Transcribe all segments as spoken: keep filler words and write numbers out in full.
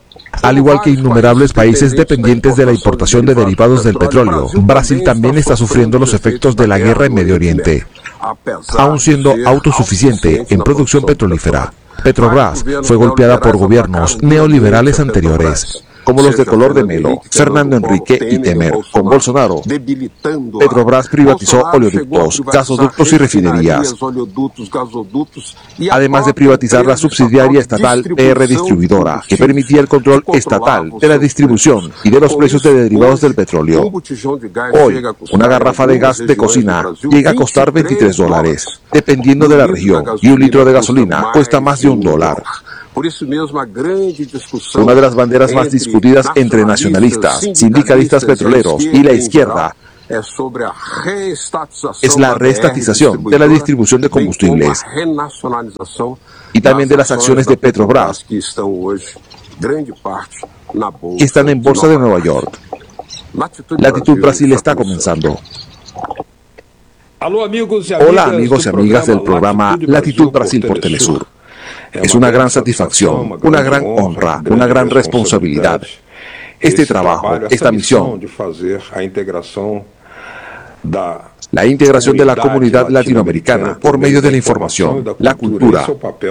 Al igual que innumerables países dependientes de la importación de derivados del petróleo, Brasil también está sufriendo los efectos de la guerra en Medio Oriente. Aun siendo autosuficiente en producción petrolífera, Petrobras fue golpeada por gobiernos neoliberales anteriores, como los de color de Melo, Fernando Henrique y Temer. Con Bolsonaro, Petrobras privatizó oleoductos, gasoductos y refinerías, además de privatizar la subsidiaria estatal P R Distribuidora, que permitía el control estatal de la distribución y de los precios de derivados del petróleo. Hoy, una garrafa de gas de cocina llega a costar veintitrés dólares, dependiendo de la región, y un litro de gasolina cuesta más de un dólar. Una de las banderas más discutidas entre nacionalistas, sindicalistas petroleros y la izquierda es la reestatización de la distribución de combustibles y también de las acciones de Petrobras que están en Bolsa de Nueva York. Latitud Brasil está comenzando. Hola amigos y amigas del programa Latitud Brasil por Telesur. Es una gran satisfacción, una gran honra, una gran responsabilidad. Este trabajo, esta misión, la integración de la comunidad latinoamericana por medio de la información, la cultura.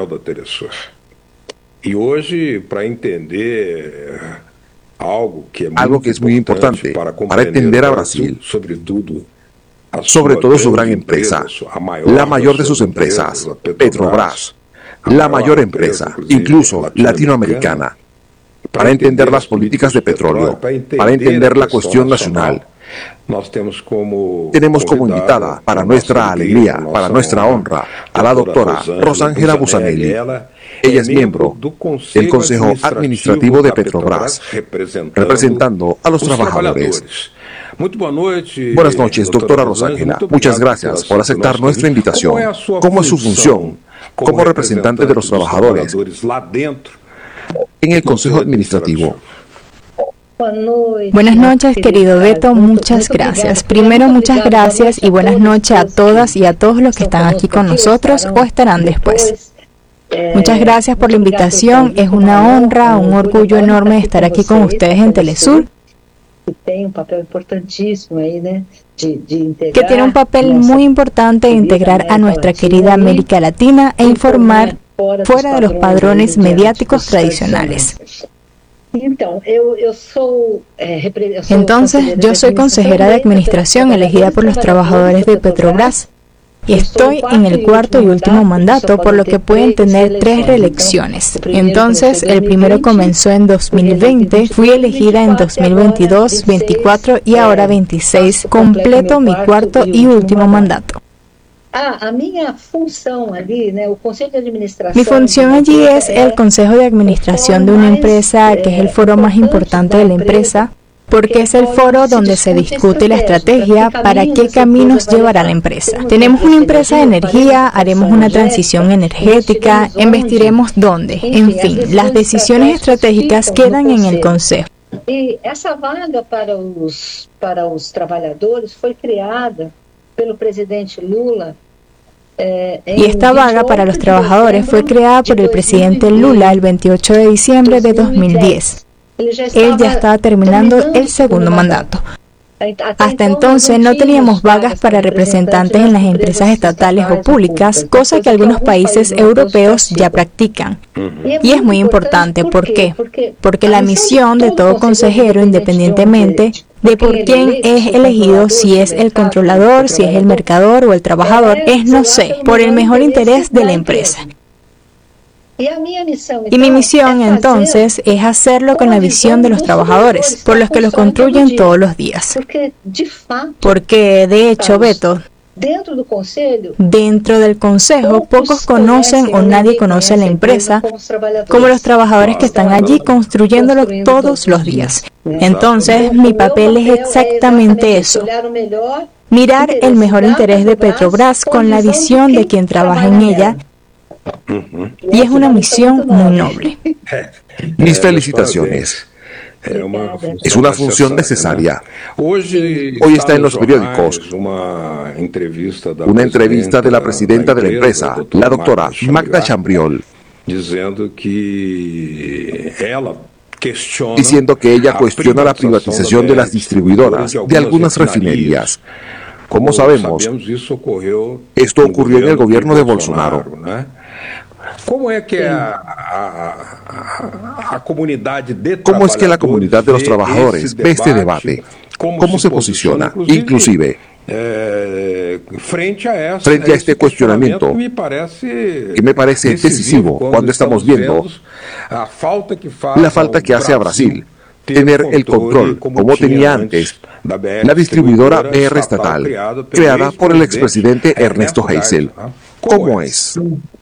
Algo que es muy importante para entender a Brasil, sobre todo su gran empresa, la mayor de sus empresas, Petrobras. La mayor empresa, incluso latinoamericana, para entender las políticas de petróleo, para entender la cuestión nacional. Tenemos como invitada, para nuestra alegría, para nuestra honra, a la doctora Rosángela Bussanelli. Ella es miembro del Consejo Administrativo de Petrobras, representando a los trabajadores. Buenas noches, doctora Rosángela. Muchas gracias por aceptar nuestra invitación. ¿Cómo es su función como representante de los trabajadores en el Consejo Administrativo? Buenas noches, querido Beto, muchas gracias. Primero, muchas gracias y buenas noches a todas y a todos los que están aquí con nosotros o estarán después. Muchas gracias por la invitación, es una honra, un orgullo enorme estar aquí con ustedes en Telesur, que tiene un papel muy importante de integrar a nuestra querida América Latina e informar fuera de los padrones mediáticos tradicionales. Entonces, yo soy consejera de administración elegida por los trabajadores de Petrobras y estoy en el cuarto y último mandato, por lo que pueden tener tres reelecciones. Entonces, el primero comenzó en dos mil veinte, fui elegida en dos mil veintidós, veinticuatro y ahora veintiséis. Completo mi cuarto y último mandato. Mi función allí es el consejo de administración de una empresa, que es el foro más importante de la empresa, porque es el foro donde se discute la estrategia para qué caminos llevará la empresa. Tenemos una empresa de energía, haremos una transición energética, investiremos dónde. En fin, las decisiones estratégicas quedan en el consejo. E essa vaga para os para os trabalhadores foi criada pelo presidente Lula. Y esta vaga para los trabajadores fue creada por el presidente Lula el veintiocho de diciembre de dos mil diez. Él ya estaba terminando el segundo mandato. Hasta entonces no teníamos vagas para representantes en las empresas estatales o públicas, cosa que algunos países europeos ya practican. Y es muy importante, ¿por qué? Porque la misión de todo consejero, independientemente de por quién es elegido, si es el controlador, si es el mercador o el trabajador, es, no sé, por el mejor interés de la empresa. Y mi misión entonces es hacerlo con la visión de los trabajadores, por los que los construyen todos los días. Porque, de hecho, Beto, dentro del consejo, pocos conocen o nadie conoce la empresa como los trabajadores que están allí construyéndolo todos los días. Entonces, mi papel es exactamente eso. Mirar el mejor interés de Petrobras con la visión de quien trabaja en ella. Y es una misión muy noble. Mis felicitaciones. Es una función necesaria. Hoy está en los periódicos una entrevista de la presidenta de la empresa, la doctora Magda Chambriol, diciendo que ella cuestiona la privatización de las distribuidoras de algunas refinerías. Como sabemos, esto ocurrió en el gobierno de Bolsonaro. ¿Cómo es que la comunidad de ¿Cómo es que la comunidad de los trabajadores ve este debate? ¿Cómo se posiciona? Inclusive, Eh, frente a, essa, frente a este cuestionamiento, que me parece, que me parece decisivo cuando estamos viendo a falta que la falta que hace a Brasil tener el control, como tenía antes la distribuidora B R estatal, creada por el expresidente Ernesto Geisel. ¿Cómo es?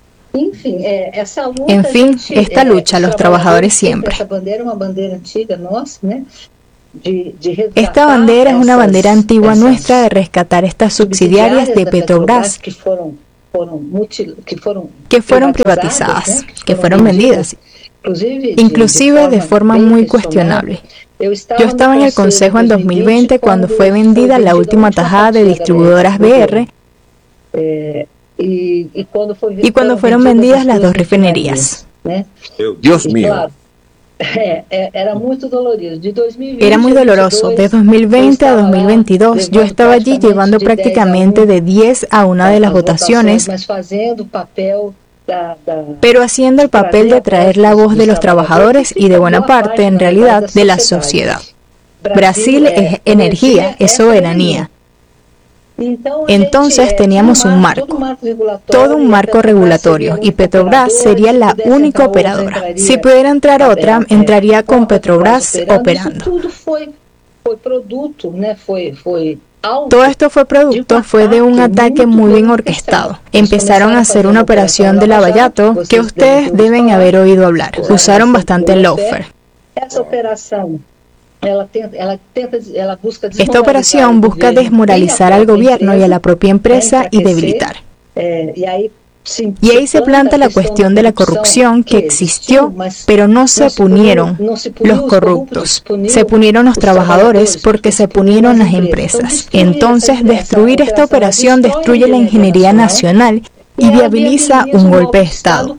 En fin, esta lucha, los trabajadores siempre. Esta bandera es una bandera antigua nuestra de rescatar estas subsidiarias de Petrobras que fueron privatizadas, que fueron vendidas, inclusive de forma muy cuestionable. Yo estaba en el Consejo en dos mil veinte cuando fue vendida la última tajada de distribuidoras B R y cuando fueron vendidas las dos refinerías. Dios mío. Era muy doloroso. Era muy doloroso. De dos mil veinte a dos mil veintidós, yo estaba allí llevando prácticamente de diez a una de las votaciones, pero haciendo el papel de traer la voz de los trabajadores y de buena parte, en realidad, de la sociedad. Brasil es energía, es soberanía. Entonces teníamos un marco, todo un marco regulatorio, y Petrobras sería la única operadora. Si pudiera entrar otra, entraría con Petrobras operando. Todo esto fue producto, fue de un ataque muy bien orquestado. Empezaron a hacer una operación de lavallato que ustedes deben haber oído hablar. Usaron bastante el lawfare. Esta operación busca desmoralizar al gobierno y a la propia empresa y debilitar. Y ahí se planta la cuestión de la corrupción que existió, pero no se punieron los corruptos. Se punieron los trabajadores porque se punieron las empresas. Entonces, destruir esta operación destruye la ingeniería nacional y viabiliza un golpe de Estado.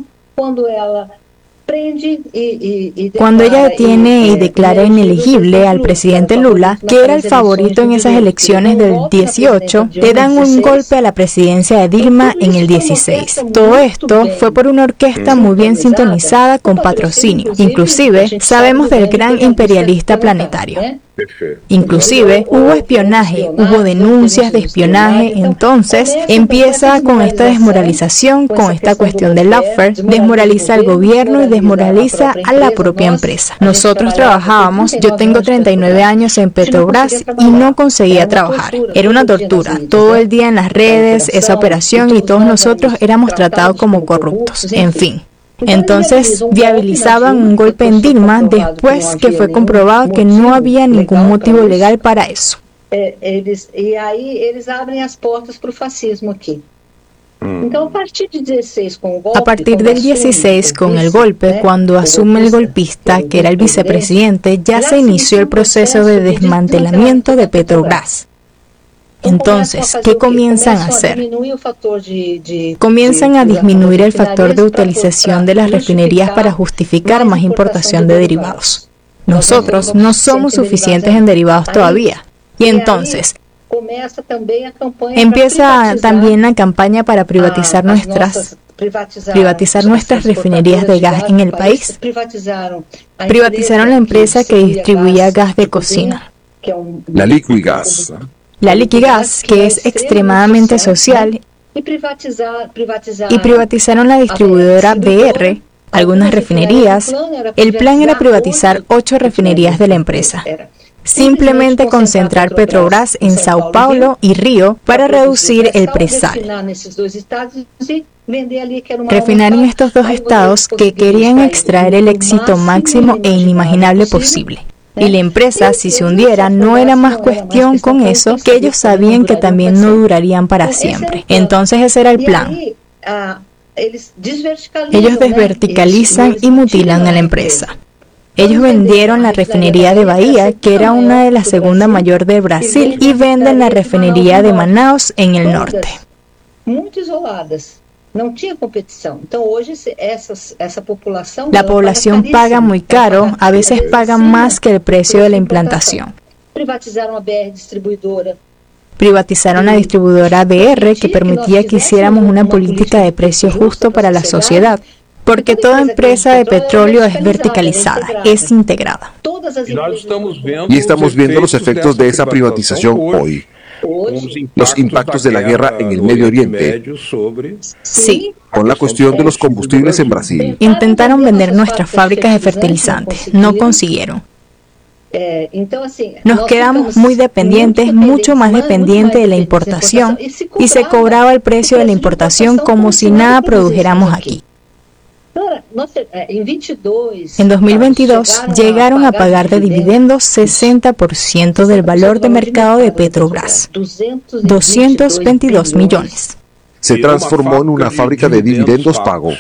Cuando ella detiene y declara inelegible al presidente Lula, que era el favorito en esas elecciones del dieciocho, le dan un golpe a la presidencia de Dilma en el dieciséis. Todo esto fue por una orquesta muy bien sintonizada con patrocinio. Inclusive, sabemos del gran imperialista planetario. Inclusive hubo espionaje, hubo denuncias de espionaje, entonces empieza con esta desmoralización, con esta cuestión del lawfare, desmoraliza al gobierno y desmoraliza a la propia empresa. Nosotros trabajábamos, yo tengo treinta y nueve años en Petrobras y no conseguía trabajar. Era una tortura, todo el día en las redes, esa operación, y todos nosotros éramos tratados como corruptos, en fin. Entonces viabilizaban un golpe en Dilma después que fue comprobado que no había ningún motivo legal para eso. Y ahí ellos abren las puertas para el fascismo aquí. A partir del dieciséis, con el golpe, cuando asume el golpista, que era el vicepresidente, ya se inició el proceso de desmantelamiento de Petrobras. Entonces, ¿qué comienzan a hacer? Comienzan a disminuir el factor de utilización de las refinerías para justificar más importación de derivados. Nosotros no somos suficientes en derivados todavía. Y entonces, empieza también la campaña para privatizar nuestras privatizar nuestras refinerías de gas en el país. Privatizaron la empresa que distribuía gas de cocina, la Liquigas. La Liquigas, que es extremadamente social, y privatizaron la distribuidora B R, algunas refinerías. El plan era privatizar ocho refinerías de la empresa. Simplemente concentrar Petrobras en Sao Paulo y Río para reducir el presal. Refinar en estos dos estados que querían extraer el éxito máximo e inimaginable posible. Y la empresa, si se hundiera, no era más cuestión con eso, que ellos sabían que también no durarían para siempre. Entonces ese era el plan. Ellos desverticalizan y mutilan a la empresa. Ellos vendieron la refinería de Bahía, que era una de las segunda mayor de Brasil, y venden la refinería de Manaus en el norte. Não tinha competição. Então hoje essas, essa população La población paga muy caro, a veces paga más que el precio de la implantación. Privatizaron a B R Distribuidora. Privatizaron la distribuidora B R, que permitía que hiciéramos una política de precio justo para la sociedad, porque toda empresa de petróleo es verticalizada, es integrada. Y estamos viendo los efectos de esa privatización hoy. Los impactos de la guerra en el Medio Oriente. Sí. Con la cuestión de los combustibles en Brasil. Intentaron vender nuestras fábricas de fertilizantes, no consiguieron. Nos quedamos muy dependientes, mucho más dependientes de la importación, y se cobraba el precio de la importación como si nada produjéramos aquí. En dos mil veintidós llegaron a pagar de dividendos sesenta por ciento del valor de mercado de Petrobras, doscientos veintidós millones. Se transformó en una fábrica de dividendos pago.